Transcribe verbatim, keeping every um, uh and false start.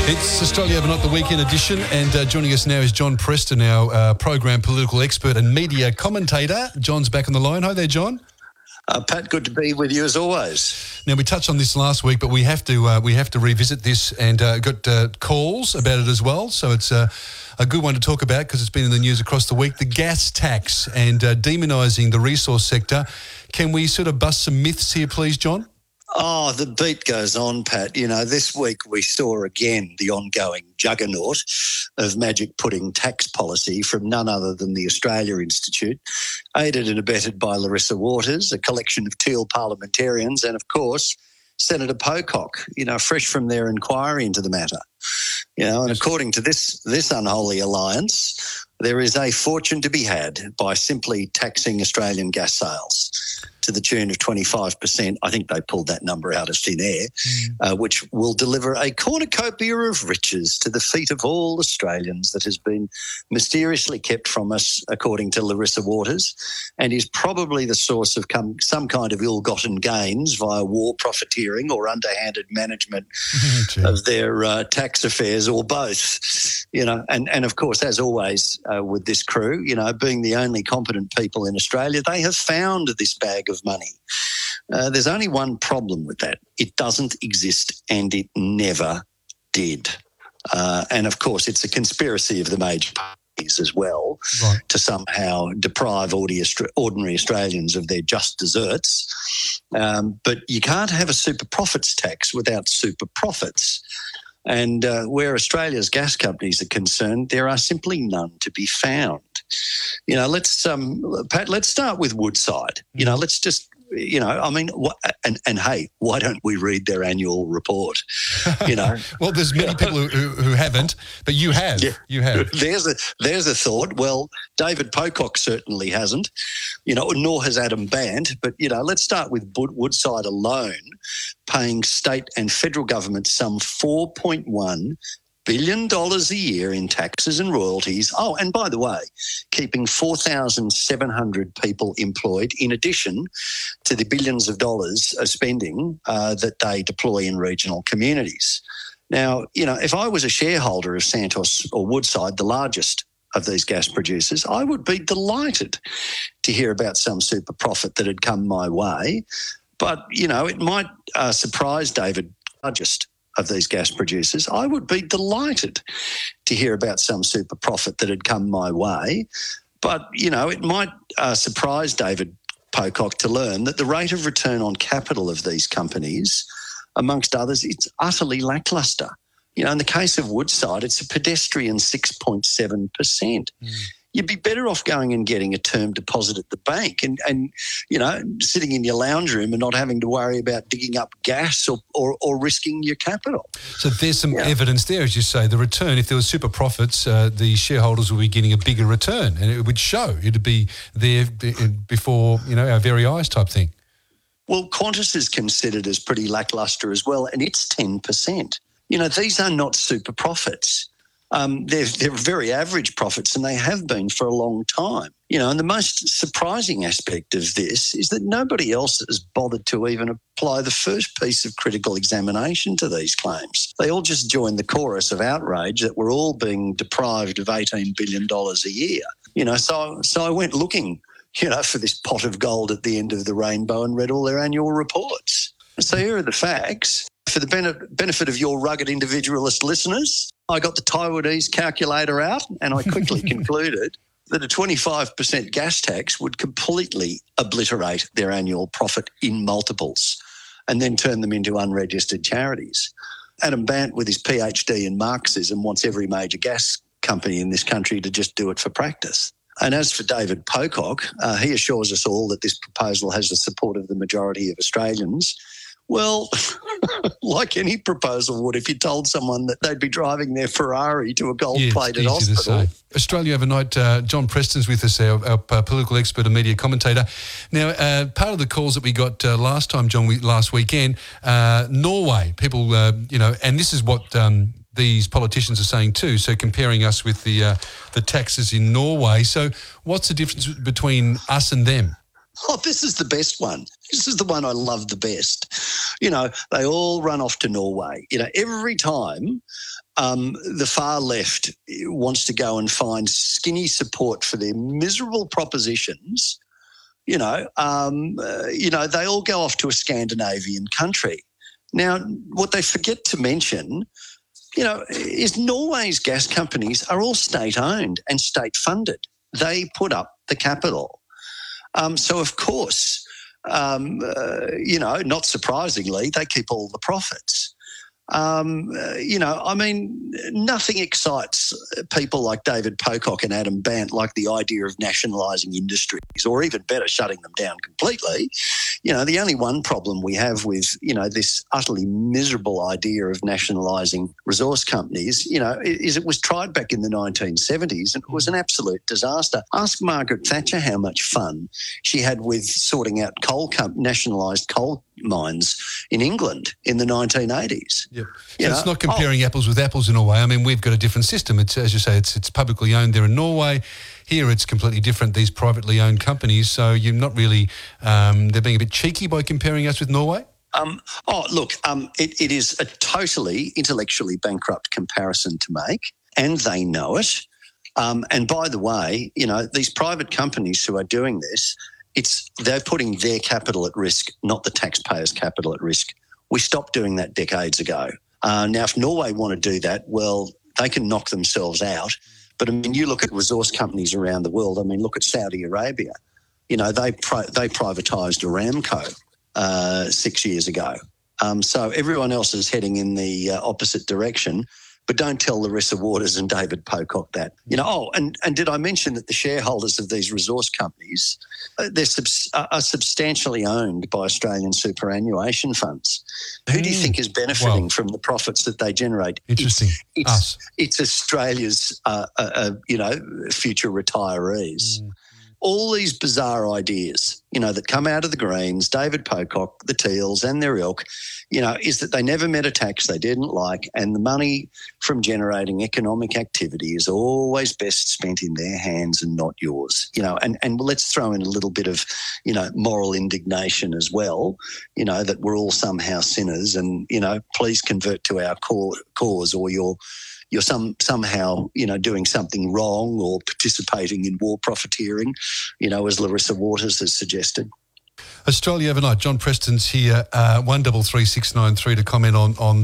It's Australia Overnight, the weekend edition, and uh, joining us now is John Preston, our uh, program political expert and media commentator. John's back on the line. Hi there, John. Uh, Pat, good to be with you as always. Now, we touched on this last week, but we have to uh, we have to revisit this, and uh, got uh, calls about it as well. So it's uh, a good one to talk about because it's been in the news across the week. The gas tax and uh, demonising the resource sector. Can we sort of bust some myths here, please, John? Oh, the beat goes on, Pat. You know, this week we saw again the ongoing juggernaut of magic pudding tax policy from none other than the Australia Institute, aided and abetted by Larissa Waters, a collection of Teal parliamentarians, and, of course, Senator Pocock, you know, fresh from their inquiry into the matter. You know, and according to this, this unholy alliance, there is a fortune to be had by simply taxing Australian gas sales to the tune of twenty-five percent. I think they pulled that number out of thin air, mm. uh, which will deliver a cornucopia of riches to the feet of all Australians that has been mysteriously kept from us, according to Larissa Waters, and is probably the source of come, some kind of ill-gotten gains via war profiteering or underhanded management of their uh, tax affairs, or both. You know, and, and of course, as always uh, with this crew, you know, being the only competent people in Australia, they have found this bag of money. Uh, there's only one problem with that. It doesn't exist, and it never did. Uh, and, of course, it's a conspiracy of the major parties as well, right, to somehow deprive ordinary Australians of their just desserts. Um, but you can't have a super profits tax without super profits. And uh, where Australia's gas companies are concerned, there are simply none to be found. You know, let's um, Pat, let's start with Woodside. You know, let's just, you know, I mean, what, and and hey, why don't we read their annual report? You know, well, there's many people who, who, who haven't, but you have. Yeah. You have. There's a there's a thought. Well, David Pocock certainly hasn't. You know, nor has Adam Bandt. But you know, let's start with Woodside alone, paying state and federal governments some four point one billion dollars a year in taxes and royalties. Oh, and by the way, keeping four thousand seven hundred people employed in addition to the billions of dollars of spending uh, that they deploy in regional communities. Now, you know, if I was a shareholder of Santos or Woodside, the largest of these gas producers, I would be delighted to hear about some super profit that had come my way. But, you know, it might uh, surprise David, largest of these gas producers, I would be delighted to hear about some super profit that had come my way. But, you know, it might uh, surprise David Pocock to learn that the rate of return on capital of these companies, amongst others, it's utterly lacklustre. You know, in the case of Woodside, it's a pedestrian six point seven percent. Mm. You'd be better off going and getting a term deposit at the bank and, and, you know, sitting in your lounge room and not having to worry about digging up gas or, or, or risking your capital. So there's some yeah. evidence there, as you say, the return. If there was super profits, uh, the shareholders would be getting a bigger return, and it would show. It'd be there before, you know, our very eyes type thing. Well, Qantas is considered as pretty lacklustre as well, and it's ten percent. You know, these are not super profits. Um, they're, they're very average profits, and they have been for a long time. You know, and the most surprising aspect of this is that nobody else has bothered to even apply the first piece of critical examination to these claims. They all just joined the chorus of outrage that we're all being deprived of eighteen billion dollars a year. You know, so so I went looking, you know, for this pot of gold at the end of the rainbow and read all their annual reports. So here are the facts. For the benefit of your rugged individualist listeners, I got the Taiwanese calculator out and I quickly concluded that a twenty-five percent gas tax would completely obliterate their annual profit in multiples and then turn them into unregistered charities. Adam Bandt, with his PhD in Marxism, wants every major gas company in this country to just do it for practice. And as for David Pocock, uh, he assures us all that this proposal has the support of the majority of Australians. Well, like any proposal would if you told someone that they'd be driving their Ferrari to a gold-plated yeah, hospital. Australia Overnight, uh, John Preston's with us, our, our uh, political expert and media commentator. Now, uh, part of the calls that we got uh, last time, John, we, last weekend, uh, Norway, people, uh, you know, and this is what um, these politicians are saying too, so comparing us with the uh, the taxes in Norway. So what's the difference between us and them? Oh, this is the best one. This is the one I love the best. You know, they all run off to Norway. You know, every time um, the far left wants to go and find skinny support for their miserable propositions, you know, um, uh, you know, they all go off to a Scandinavian country. Now, what they forget to mention, you know, is Norway's gas companies are all state-owned and state-funded. They put up the capital. Um, so, of course, um, uh, you know, not surprisingly, they keep all the profits. Um, uh, you know, I mean, nothing excites people like David Pocock and Adam Bandt like the idea of nationalising industries, or even better, shutting them down completely. You know, the only one problem we have with, you know, this utterly miserable idea of nationalising resource companies, you know, is it was tried back in the nineteen seventies and it was an absolute disaster. Ask Margaret Thatcher how much fun she had with sorting out coal com- nationalised coal mines in England in the nineteen eighties. Yep. So it's not comparing oh. apples with apples in a way. I mean, we've got a different system. It's, as you say, it's it's publicly owned there in Norway. Here it's completely different, these privately owned companies. So you're not really, um, they're being a bit cheeky by comparing us with Norway? Um, oh, look, um, it, it is a totally intellectually bankrupt comparison to make, and they know it. Um, and by the way, you know, these private companies who are doing this, it's they're putting their capital at risk, not the taxpayers' capital at risk. We stopped doing that decades ago. Uh, now, if Norway want to do that, well, they can knock themselves out. But, I mean, you look at resource companies around the world. I mean, look at Saudi Arabia. You know, they pri- they privatised Aramco uh, six years ago. Um, so everyone else is heading in the uh, opposite direction. But don't tell Larissa Waters and David Pocock that. You know, oh, and, and did I mention that the shareholders of these resource companies, uh, they're subs- are substantially owned by Australian superannuation funds? Who mm. do you think is benefiting well, from the profits that they generate? Interesting. It's, Us. It's, it's Australia's, uh, uh, uh, you know, future retirees. Mm. All these bizarre ideas, you know, that come out of the Greens, David Pocock, the Teals and their ilk, you know, is that they never met a tax they didn't like, and the money from generating economic activity is always best spent in their hands and not yours, you know, and, and let's throw in a little bit of, you know, moral indignation as well, you know, that we're all somehow sinners and, you know, please convert to our cause or you're, you're some somehow, you know, doing something wrong or participating in war profiteering, you know, as Larissa Waters has suggested. Australia Overnight. John Preston's here, uh, one double three six nine three to comment on on